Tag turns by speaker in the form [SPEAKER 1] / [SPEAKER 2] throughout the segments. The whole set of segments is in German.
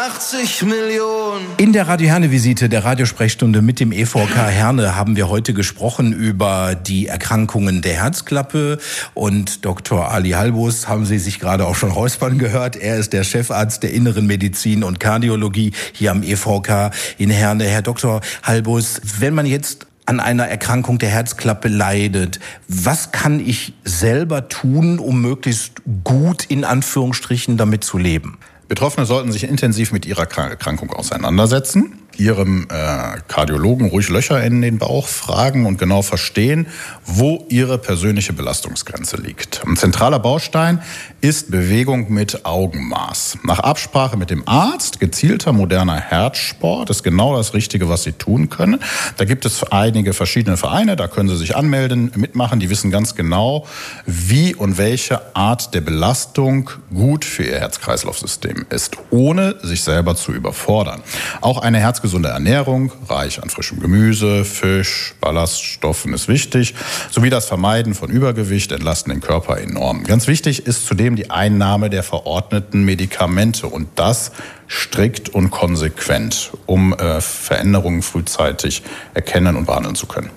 [SPEAKER 1] 80 Millionen.
[SPEAKER 2] In der Radio Herne-Visite, der Radiosprechstunde mit dem EVK Herne, haben wir heute gesprochen über die Erkrankungen der Herzklappe. Und Dr. Ali Halbus, haben Sie sich gerade auch schon räuspern gehört. Er ist der Chefarzt der Inneren Medizin und Kardiologie hier am EVK in Herne. Herr Dr. Halbus, wenn man jetzt an einer Erkrankung der Herzklappe leidet, was kann ich selber tun, um möglichst gut in Anführungsstrichen damit zu leben?
[SPEAKER 3] Betroffene sollten sich intensiv mit ihrer Erkrankung auseinandersetzen, ihrem Kardiologen ruhig Löcher in den Bauch fragen und genau verstehen, wo ihre persönliche Belastungsgrenze liegt. Ein zentraler Baustein ist Bewegung mit Augenmaß. Nach Absprache mit dem Arzt, gezielter moderner Herzsport ist genau das Richtige, was Sie tun können. Da gibt es einige verschiedene Vereine, da können Sie sich anmelden, mitmachen. Die wissen ganz genau, wie und welche Art der Belastung gut für Ihr Herz-Kreislauf-System ist, ohne sich selber zu überfordern. Auch eine herzgesunde Ernährung, reich an frischem Gemüse, Fisch, Ballaststoffen ist wichtig, sowie das Vermeiden von Übergewicht entlasten den Körper enorm. Ganz wichtig ist zudem die Einnahme der verordneten Medikamente und das strikt und konsequent, um Veränderungen frühzeitig erkennen und behandeln zu können.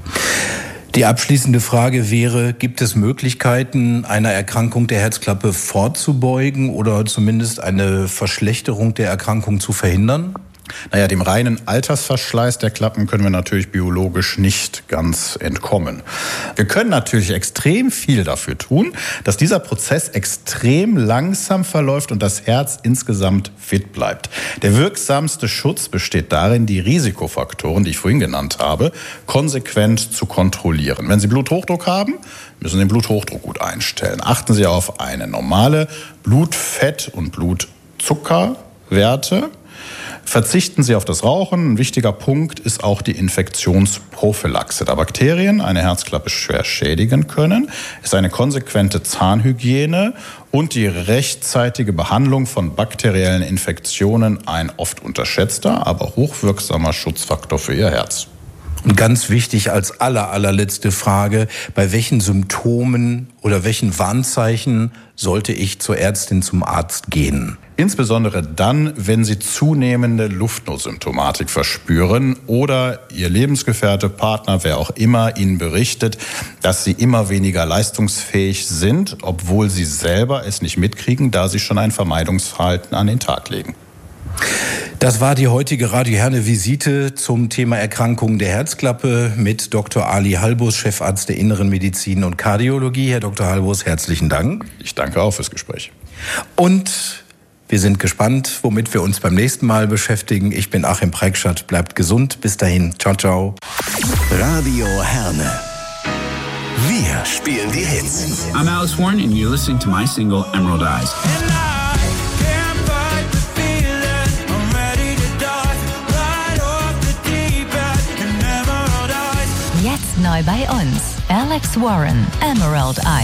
[SPEAKER 2] Die abschließende Frage wäre, gibt es Möglichkeiten, einer Erkrankung der Herzklappe vorzubeugen oder zumindest eine Verschlechterung der Erkrankung zu verhindern?
[SPEAKER 3] Naja, dem reinen Altersverschleiß der Klappen können wir natürlich biologisch nicht ganz entkommen. Wir können natürlich extrem viel dafür tun, dass dieser Prozess extrem langsam verläuft und das Herz insgesamt fit bleibt. Der wirksamste Schutz besteht darin, die Risikofaktoren, die ich vorhin genannt habe, konsequent zu kontrollieren. Wenn Sie Bluthochdruck haben, müssen Sie den Bluthochdruck gut einstellen. Achten Sie auf eine normale Blutfett- und Blutzuckerwerte. Verzichten Sie auf das Rauchen. Ein wichtiger Punkt ist auch die Infektionsprophylaxe. Da Bakterien eine Herzklappe schwer schädigen können, ist eine konsequente Zahnhygiene und die rechtzeitige Behandlung von bakteriellen Infektionen ein oft unterschätzter, aber hochwirksamer Schutzfaktor für Ihr Herz.
[SPEAKER 2] Und ganz wichtig als allerletzte Frage, bei welchen Symptomen oder welchen Warnzeichen sollte ich zur Ärztin, zum Arzt gehen?
[SPEAKER 3] Insbesondere dann, wenn Sie zunehmende Luftnotsymptomatik verspüren oder Ihr Lebensgefährte, Partner, wer auch immer Ihnen berichtet, dass Sie immer weniger leistungsfähig sind, obwohl Sie selber es nicht mitkriegen, da Sie schon ein Vermeidungsverhalten an den Tag legen.
[SPEAKER 2] Das war die heutige Radio Herne-Visite zum Thema Erkrankungen der Herzklappe mit Dr. Ali Halbus, Chefarzt der Inneren Medizin und Kardiologie. Herr Dr. Halbus, herzlichen Dank.
[SPEAKER 3] Ich danke auch fürs Gespräch.
[SPEAKER 2] Und wir sind gespannt, womit wir uns beim nächsten Mal beschäftigen. Ich bin Achim Preikschat. Bleibt gesund. Bis dahin. Ciao, ciao.
[SPEAKER 4] Radio Herne. Wir spielen die Hits.
[SPEAKER 5] I'm Alice Warren and you're listening to my single Emerald Eyes.
[SPEAKER 6] Jetzt neu bei uns. Alex Warren, Emerald Eyes.